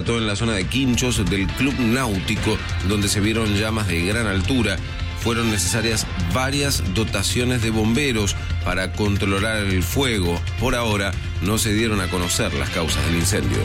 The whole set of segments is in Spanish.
desató en la zona de Quinchos del Club Náutico, donde se vieron llamas de gran altura. Fueron necesarias varias dotaciones de bomberos para controlar el fuego. Por ahora no se dieron a conocer las causas del incendio.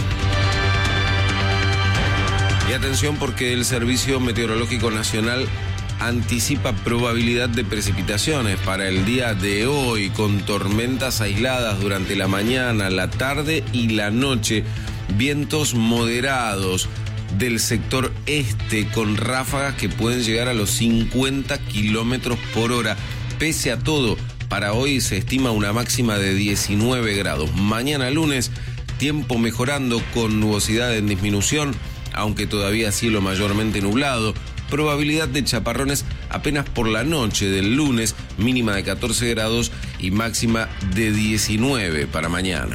Y atención, porque el Servicio Meteorológico Nacional anticipa probabilidad de precipitaciones para el día de hoy, con tormentas aisladas durante la mañana, la tarde y la noche, vientos moderados del sector este con ráfagas que pueden llegar a los 50 kilómetros por hora. Pese a todo, para hoy se estima una máxima de 19 grados. Mañana lunes, tiempo mejorando con nubosidad en disminución, aunque todavía cielo mayormente nublado. Probabilidad de chaparrones apenas por la noche del lunes, mínima de 14 grados y máxima de 19 para mañana.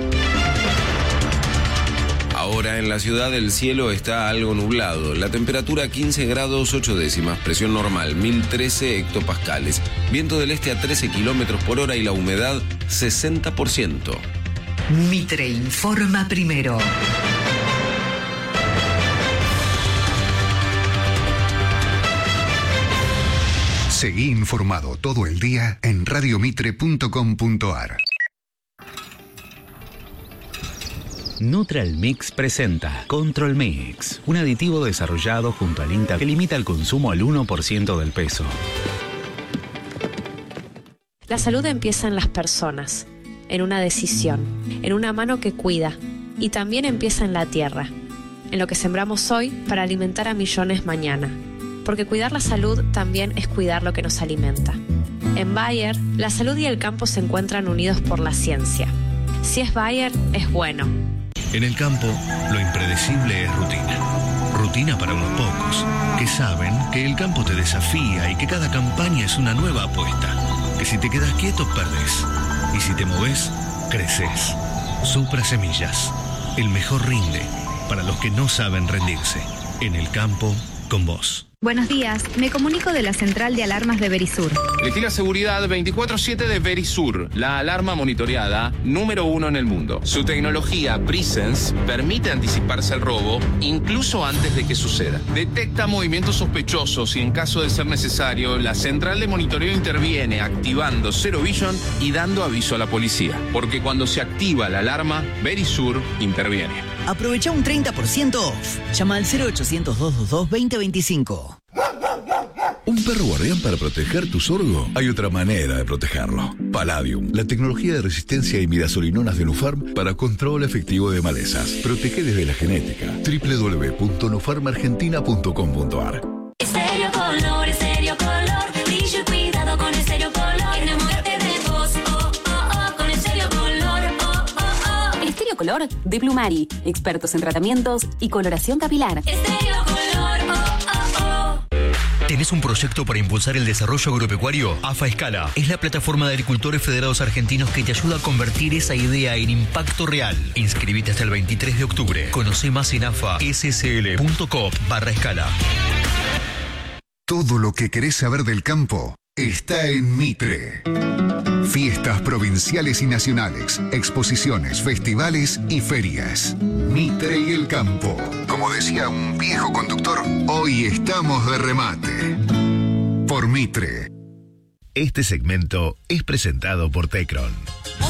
Ahora en la ciudad el cielo está algo nublado. La temperatura 15 grados 8 décimas, presión normal 1013 hectopascales. Viento del este a 13 kilómetros por hora y la humedad 60%. Mitre informa primero. Seguí informado todo el día en radiomitre.com.ar. Neutral Mix presenta Control Mix, un aditivo desarrollado junto al INTA que limita el consumo al 1% del peso. La salud empieza en las personas, en una decisión, en una mano que cuida, y también empieza en la tierra, en lo que sembramos hoy para alimentar a millones mañana. Porque cuidar la salud también es cuidar lo que nos alimenta. En Bayer, la salud y el campo se encuentran unidos por la ciencia. Si es Bayer, es bueno. En el campo, lo impredecible es rutina. Rutina para unos pocos, que saben que el campo te desafía y que cada campaña es una nueva apuesta. Que si te quedas quieto, perdés. Y si te movés, creces. Supra Semillas. El mejor rinde para los que no saben rendirse. En el campo, con vos. Buenos días, me comunico de la central de alarmas de Verisur. Elegí seguridad 24/7 de Verisur, la alarma monitoreada número 1 en el mundo. Su tecnología Presence permite anticiparse al robo incluso antes de que suceda. Detecta movimientos sospechosos y en caso de ser necesario, la central de monitoreo interviene activando Zero Vision y dando aviso a la policía. Porque cuando se activa la alarma, Verisur interviene. Aprovecha un 30% off. Llama al 0800-222-2025. ¿Un perro guardián para proteger tu sorgo? Hay otra manera de protegerlo. Palladium, la tecnología de resistencia a imidazolinonas de Nufarm para control efectivo de malezas. Protege desde la genética. www.nufarmargentina.com.ar. Estéreo Color, Estéreo Color. Brillo y cuidado con Estéreo Color. Enamórate de vos, oh, oh, oh, con Estéreo Color, oh, oh, oh. Estéreo Color de Plumari, expertos en tratamientos y coloración capilar. Estéreo Color, oh, oh, oh. ¿Tenés un proyecto para impulsar el desarrollo agropecuario? AFA Escala es la plataforma de agricultores federados argentinos que te ayuda a convertir esa idea en impacto real. Inscribite hasta el 23 de octubre. Conoce más en afasscl.com/escala. Todo lo que querés saber del campo está en Mitre. Fiestas provinciales y nacionales, exposiciones, festivales y ferias. Mitre y el campo. Como decía un viejo conductor, hoy estamos de remate. Por Mitre. Este segmento es presentado por Tecron.